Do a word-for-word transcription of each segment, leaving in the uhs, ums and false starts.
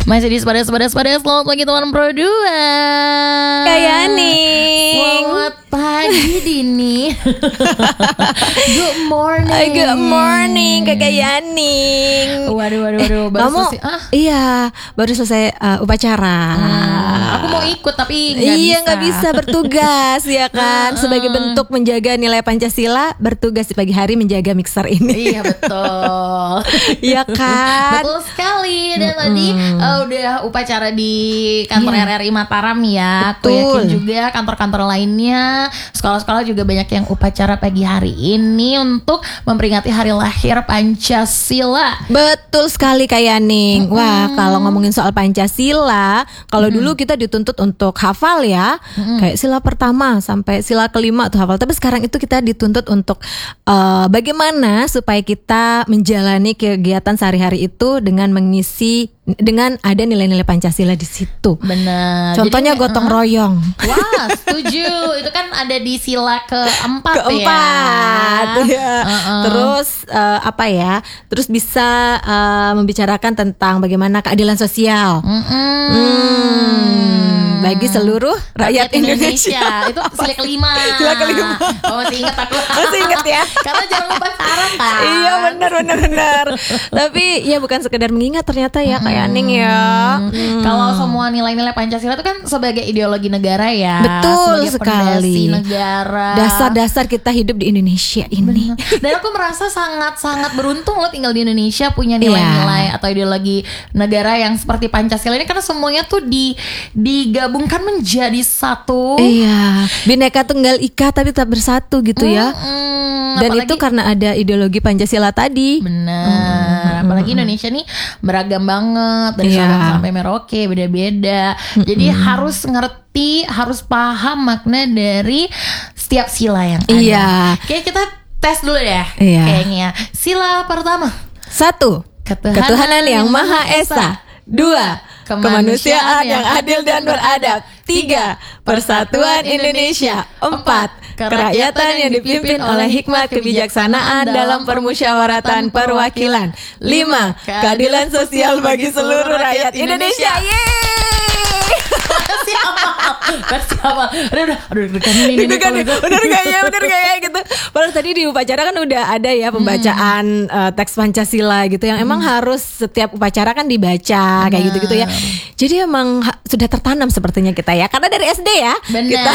Masih di Sepadas Sepadas Sepadas. Selamat pagi teman Pro dua. Kayak nih. Selamat pagi Dini. Good morning. Good morning Kakak Yaning. Waduh waduh waduh. Baru Kamu selesai. Ah. Iya baru selesai uh, upacara. Hmm, aku mau ikut tapi gak Iya bisa. nggak bisa bertugas ya kan. Sebagai bentuk menjaga nilai Pancasila, bertugas di pagi hari menjaga mixer ini. Iya betul. Iya kan. Betul sekali. Dan tadi uh, udah upacara di kantor Iya. R R I Mataram ya. Aku Betul. yakin juga kantor-kantor lainnya, sekolah-sekolah juga banyak yang upacara pagi hari ini untuk memperingati hari lahir Pancasila. Betul sekali Kak Yaning. Wah kalau ngomongin soal Pancasila, kalau dulu kita dituntut untuk hafal ya, kayak sila pertama sampai sila kelima tuh hafal. Tapi sekarang itu kita dituntut untuk uh, bagaimana supaya kita menjalani kegiatan sehari-hari itu dengan mengisi, dengan ada nilai-nilai Pancasila di situ. Benar. Contohnya Jadi, gotong uh, royong. Wah, setuju. Itu kan ada di sila keempat, Keempat, ya. ya. Uh-uh. Terus uh, apa ya? Terus bisa uh, membicarakan tentang bagaimana keadilan sosial. Mm-mm. Hmm, bagi seluruh rakyat, Indonesia. Itu sila kelima. Sila kelima. Oh, masih ingat aku. Masih ingat ya? Karena jangan lupa syarat kan. Iya benar benar benar. Tapi ya bukan sekedar mengingat ternyata ya Kak Yaning ya. Hmm. Kalau semua nilai-nilai Pancasila itu kan sebagai ideologi negara ya. Betul sebagai sekali. fondasi negara. Dasar-dasar kita hidup di Indonesia ini. Bener. Dan aku merasa sangat-sangat beruntung loh tinggal di Indonesia punya nilai-nilai atau ideologi negara yang seperti Pancasila ini, karena semuanya tuh di digabungkan menjadi satu. Iya, Bhinneka Tunggal Ika tapi tetap bersatu gitu ya. Mm-mm. Dan Apalagi- itu karena ada ideologi Pancasila tadi. Benar, apalagi Indonesia nih beragam banget dari Iya. Sabang sampai Merauke, beda-beda. Jadi harus ngerti, harus paham makna dari setiap sila yang ada. Iya. Kayak kita tes dulu deh, Iya. kayaknya. Sila pertama, Satu, Ketuhanan Ketuhanan yang yang Maha Esa. Dua, kemanusiaan yang adil dan beradab. Tiga, persatuan Indonesia. Empat, kerakyatan yang dipimpin oleh hikmat kebijaksanaan dalam permusyawaratan perwakilan. Lima, keadilan sosial bagi seluruh rakyat Indonesia. Yeay! siapa? Siapa? Udah, udah, aduh, deg-degan nih, nih, Deg-degan kalau ya, gitu. bener gak ya, bener gak ya gitu. Padahal tadi di upacara kan udah ada ya pembacaan uh, teks Pancasila gitu, yang emang harus setiap upacara kan dibaca kayak gitu-gitu ya. Jadi emang ha- sudah tertanam sepertinya kita ya, karena dari S D ya. Benar. Kita.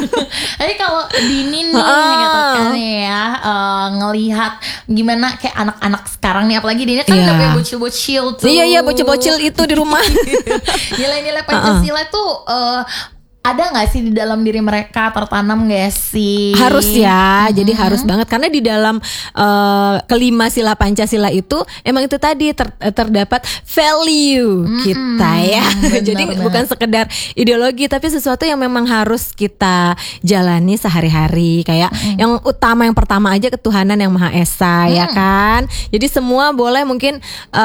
Tapi kalau Dini nih Ah. gitu kan ya, uh, ngelihat gimana kayak anak-anak sekarang nih, apalagi Dini kan Iya. udah punya bocil-bocil tuh. Iya iya bocil-bocil itu di rumah. Nilai-nilai Pancasila tuh uh, ada nggak sih di dalam diri mereka, tertanam nggak sih? Harus ya, jadi harus banget karena di dalam uh, kelima sila Pancasila itu emang itu tadi ter- terdapat value kita ya. benar, Jadi benar. bukan sekedar ideologi tapi sesuatu yang memang harus kita jalani sehari-hari. Kayak yang utama, yang pertama aja ketuhanan yang Maha Esa ya kan. Jadi semua boleh mungkin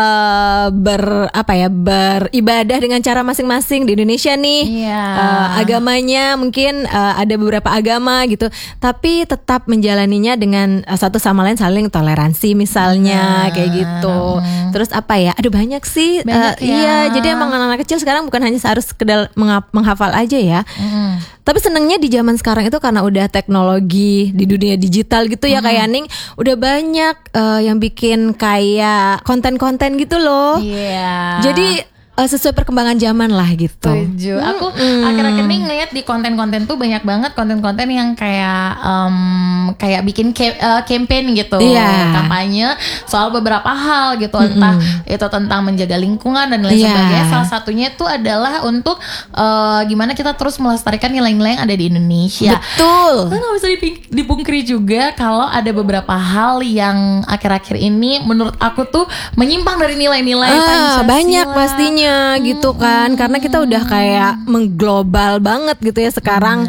uh, ber apa ya beribadah dengan cara masing-masing di Indonesia nih. Iya. Uh, agamanya mungkin uh, ada beberapa agama gitu, tapi tetap menjalaninya dengan uh, satu sama lain saling toleransi misalnya. Benar. Kayak gitu. Terus apa ya? Aduh banyak sih. Banyak Uh, ya. Iya, jadi emang anak-anak kecil sekarang bukan hanya harus sekedar menghaf- menghafal aja ya. Mm. Tapi senengnya di zaman sekarang itu karena udah teknologi di dunia digital gitu ya kayak Ning, udah banyak uh, yang bikin kayak konten-konten gitu loh. Iya. Jadi uh, sesuai perkembangan zaman lah gitu. Setuju. Aku akhir-akhir ini ngeliat di konten-konten tuh banyak banget konten-konten yang kayak em, kayak bikin ke- eh, campaign gitu, Iya. kampanye soal beberapa hal gitu, entah itu tentang menjaga lingkungan dan lain Iya. sebagainya. Salah satunya itu adalah untuk eh, gimana kita terus melestarikan nilai-nilai yang ada di Indonesia. Betul. Kan nggak bisa diping- dipungkiri juga kalau ada beberapa hal yang akhir-akhir ini menurut aku tuh menyimpang dari nilai-nilai Ah, Pancasila. banyak pastinya gitu kan, karena kita udah kayak mengglobal banget gitu ya sekarang.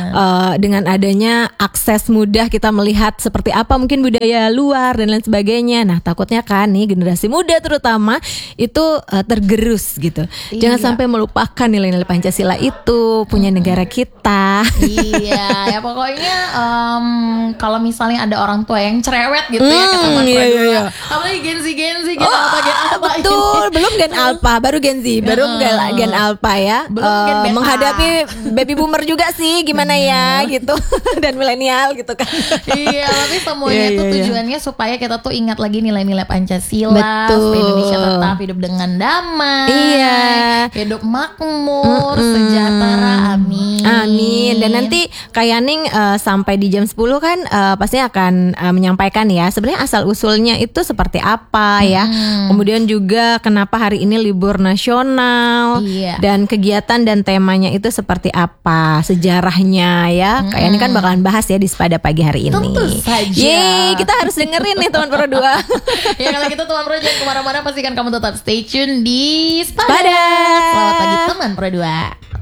uh, dengan adanya akses mudah kita melihat seperti apa mungkin budaya luar dan lain sebagainya. Nah takutnya kan nih generasi muda terutama itu uh, tergerus gitu. Iya. Jangan sampai melupakan nilai-nilai Pancasila itu, punya negara kita. Iya, ya pokoknya um, kalau misalnya ada orang tua yang cerewet gitu ya ke Hmm, teman iya, iya, iya. apalagi Gen Z Gen Z Gen Oh, Alpha Gen Alpha betul, ini. belum Gen Alpha, baru Gen Z, baru Heeh. Gen, Gen Alpha ya. Belum Gen Eh, Beta. menghadapi baby boomer juga sih, gimana ya gitu, dan milenial gitu kan. Iya, tapi semuanya Iya, tuh iya, iya. tujuannya supaya kita tuh ingat lagi nilai-nilai Pancasila, Betul. supaya Indonesia tetap hidup dengan damai, Iya. hidup makmur, Mm-mm. sejahtera, amin. Amin. Dan nanti Kak Yaning uh, sampai di jam sepuluh kan uh, pasti akan uh, menyampaikan ya sebenarnya asal usulnya itu seperti apa ya. Kemudian juga kenapa hari ini libur nasional Iya. dan kegiatan dan temanya itu seperti apa, sejarahnya ya. Kak Yaning kan bakalan bahas ya di Sepada Pagi hari ini. Tentu saja. Yeay, kita harus dengerin nih teman Pro dua. Ya kalau gitu teman Pro jangan kemana-mana, pastikan kamu tetap stay tune di Sepada. Sepada. Selamat pagi teman Pro dua.